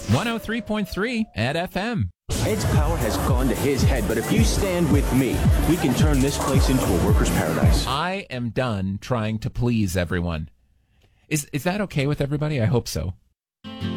103.3 at FM. Ed's power has gone to his head, but if you stand with me, we can turn this place into a worker's paradise. I am done trying to please everyone. Is that okay with everybody? I hope so.